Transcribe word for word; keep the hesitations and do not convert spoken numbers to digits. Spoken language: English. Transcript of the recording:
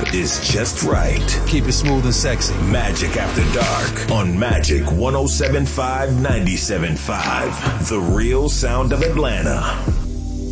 is just right. Keep it smooth and sexy. Magic After Dark on Magic one oh seven point five, ninety-seven point five. The real sound of Atlanta.